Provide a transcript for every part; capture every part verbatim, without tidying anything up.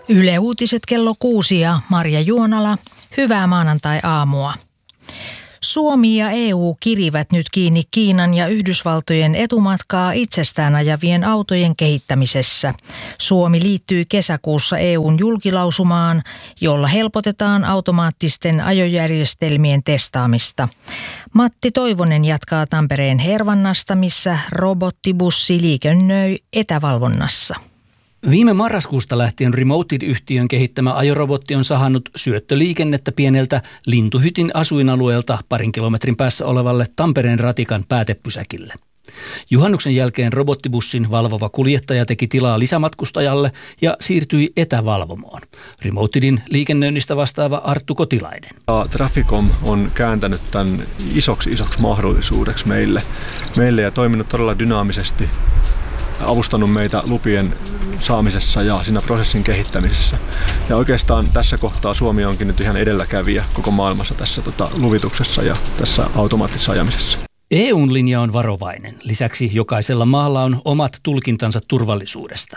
Yle Uutiset kello kuusi ja Marja Juonala. Hyvää maanantai-aamua. Suomi ja E U kirivät nyt kiinni Kiinan ja Yhdysvaltojen etumatkaa itsestään ajavien autojen kehittämisessä. Suomi liittyi kesäkuussa E U:n julkilausumaan, jolla helpotetaan automaattisten ajojärjestelmien testaamista. Matti Toivonen jatkaa Tampereen Hervannasta, missä robottibussi liikennöi etävalvonnassa. Viime marraskuusta lähtien Remoted-yhtiön kehittämä ajorobotti on sahannut syöttöliikennettä pieneltä lintuhytin asuinalueelta parin kilometrin päässä olevalle Tampereen ratikan päätepysäkille. Juhannuksen jälkeen robottibussin valvova kuljettaja teki tilaa lisämatkustajalle ja siirtyi etävalvomoon. Remotedin liikennöinnistä vastaava Arttu Kotilainen. Traficom on kääntänyt tämän isoksi isoksi mahdollisuudeksi meille, meille ja toiminut todella dynaamisesti. Avustanut meitä lupien saamisessa ja siinä prosessin kehittämisessä. Ja oikeastaan tässä kohtaa Suomi onkin nyt ihan edelläkävijä koko maailmassa tässä tota, luvituksessa ja tässä automaattisessa ajamisessa. E U:n linja on varovainen. Lisäksi jokaisella maalla on omat tulkintansa turvallisuudesta.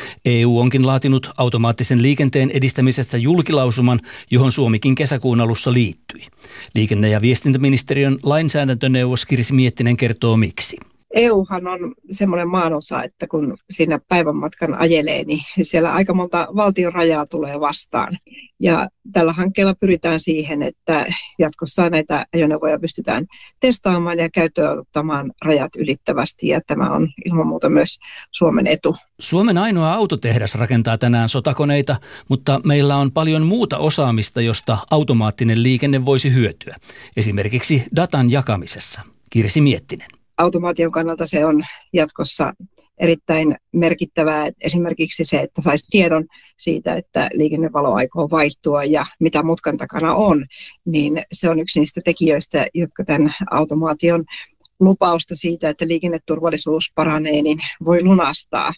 E U onkin laatinut automaattisen liikenteen edistämisestä julkilausuman, johon Suomikin kesäkuun alussa liittyi. Liikenne- ja viestintäministeriön lainsäädäntöneuvos Kirsi Miettinen kertoo miksi. E Uhan on semmoinen maanosa, että kun siinä päivän matkan ajelee, niin siellä aika monta valtion rajaa tulee vastaan. Ja tällä hankkeella pyritään siihen, että jatkossa näitä ajoneuvoja pystytään testaamaan ja käyttöön ottamaan rajat ylittävästi. Ja tämä on ilman muuta myös Suomen etu. Suomen ainoa autotehdas rakentaa tänään sotakoneita, mutta meillä on paljon muuta osaamista, josta automaattinen liikenne voisi hyötyä. Esimerkiksi datan jakamisessa. Kirsi Miettinen. Automaation kannalta se on jatkossa erittäin merkittävää. Esimerkiksi se, että saisi tiedon siitä, että liikennevalo aikoo vaihtua ja mitä mutkan takana on, niin se on yksi niistä tekijöistä, jotka tämän automaation lupausta siitä, että liikenneturvallisuus paranee, niin voi lunastaa.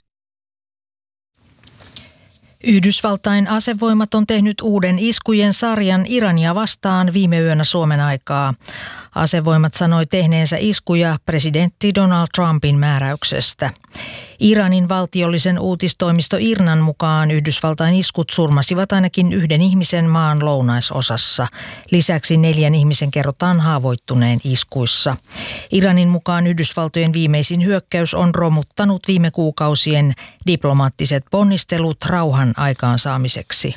Yhdysvaltain asevoimat on tehnyt uuden iskujen sarjan Irania vastaan viime yönä Suomen aikaa. Asevoimat sanoi tehneensä iskuja presidentti Donald Trumpin määräyksestä. Iranin valtiollisen uutistoimisto Irnan mukaan Yhdysvaltain iskut surmasivat ainakin yhden ihmisen maan lounaisosassa. Lisäksi neljän ihmisen kerrotaan haavoittuneen iskuissa. Iranin mukaan Yhdysvaltojen viimeisin hyökkäys on romuttanut viime kuukausien diplomaattiset ponnistelut rauhan aikaansaamiseksi.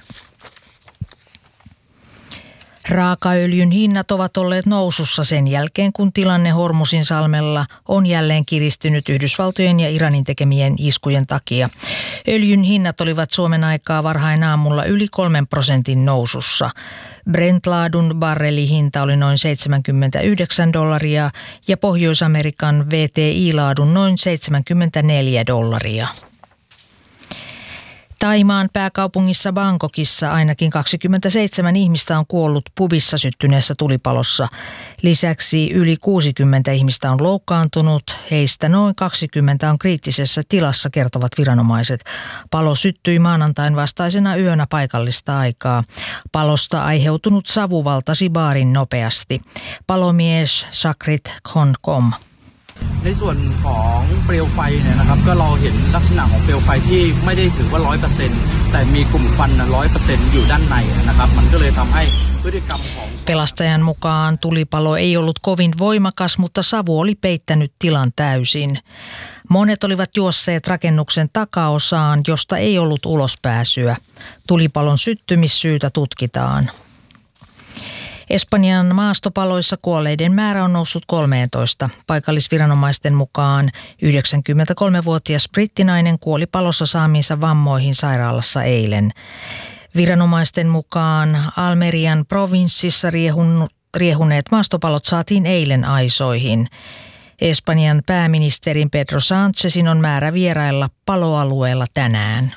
Raakaöljyn hinnat ovat olleet nousussa sen jälkeen, kun tilanne Hormuzin salmella on jälleen kiristynyt Yhdysvaltojen ja Iranin tekemien iskujen takia. Öljyn hinnat olivat Suomen aikaa varhain aamulla yli kolmen prosentin nousussa. Brent-laadun barrelihinta oli noin seitsemänkymmentäyhdeksän dollaria ja Pohjois-Amerikan V T I-laadun noin seitsemänkymmentäneljä dollaria. Taimaan pääkaupungissa Bangkokissa ainakin kaksikymmentäseitsemän ihmistä on kuollut pubissa syttyneessä tulipalossa. Lisäksi yli kuusikymmentä ihmistä on loukkaantunut. Heistä noin kaksikymmentä on kriittisessä tilassa, kertovat viranomaiset. Palo syttyi maanantain vastaisena yönä paikallista aikaa. Palosta aiheutunut savu valtasi baarin nopeasti. Palomies Sakrit Khonkom. ในส่วนของเปลวไฟเนี่ยนะครับก็เราเห็นลักษณะของเปลวไฟที่ไม่ได้ถือว่า ร้อยเปอร์เซ็นต์ แต่มีกลุ่มควัน ร้อยเปอร์เซ็นต์ อยู่ด้านในนะครับมันก็เลยทำให้พฤติกรรมของ Pelastajan mukaan tulipalo ei ollut kovin voimakas, mutta savu oli peittänyt tilan täysin. Monet olivat juosseet rakennuksen takaosaan, josta ei ollut ulospääsyä. Tulipalon syttymissyytä tutkitaan. Espanjan maastopaloissa kuolleiden määrä on noussut kolmeentoista. Paikallisviranomaisten mukaan yhdeksänkymmentäkolmevuotias brittinainen kuoli palossa saamiinsa vammoihin sairaalassa eilen. Viranomaisten mukaan Almerian provinssissa riehun, riehuneet maastopalot saatiin eilen aisoihin. Espanjan pääministerin Pedro Sánchezin on määrä vierailla paloalueella tänään.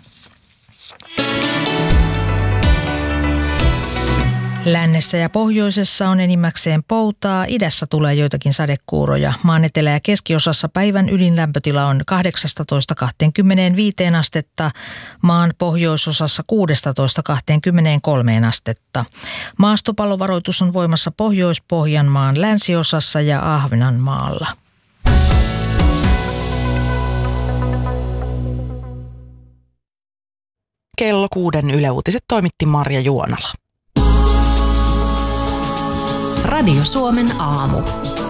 Lännessä ja pohjoisessa on enimmäkseen poutaa, idässä tulee joitakin sadekuuroja. Maan etelä- ja keskiosassa päivän ylin lämpötila on kahdeksastatoista kaksikymmentäviisi astetta, maan pohjoisosassa kuusitoista kaksikymmentäkolme astetta. Maastopallovaroitus on voimassa Pohjois-Pohjanmaan länsiosassa ja Ahvenanmaalla. kello kuuden Yle Uutiset toimitti Marja Juonala. Radio Suomen aamu.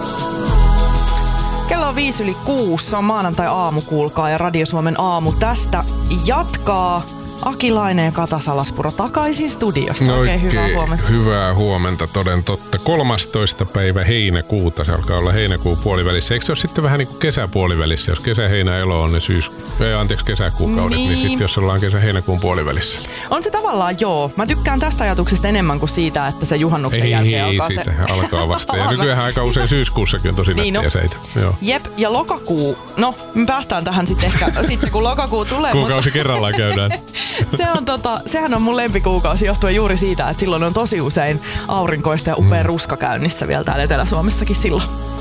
Kello on viisi yli kuusi, se on maanantai-aamu, kuulkaa, ja Radio Suomen aamu tästä jatkaa. Aki Laine ja Kata Salaspuro takaisin studiosta. No Oikein hyvää huomenta. Hyvää huomenta, toden totta. kolmastoista päivä heinäkuuta, se alkaa olla heinäkuun puolivälissä. Eikö se ole sitten vähän niin kuin kesäpuolivälissä? Jos kesä, heinä, elo on ne syys... Ei, anteeksi, kesäkuukaudet, niin, niin sitten jos ollaan kesä, heinäkuun puolivälissä. On se tavallaan joo. Mä tykkään tästä ajatuksesta enemmän kuin siitä, että se juhannuksen ei, jälkeen alkaa se... Ei, siitä alkaa vasta. Ja nykyään aika usein syyskuussakin on tosi niin, nättiä no. seitä. Joo. Jep, ja lokakuu. No, me päästään tähän sitten ehkä sitten, kun lokakuu tulee. Kuukausi mutta... kerrallaan käydään. se on tota, sehän on mun lempikuukausi johtuen juuri siitä, että silloin on tosi usein aurinkoista ja upea mm. ruska käynnissä vielä täällä Etelä-Suomessakin silloin.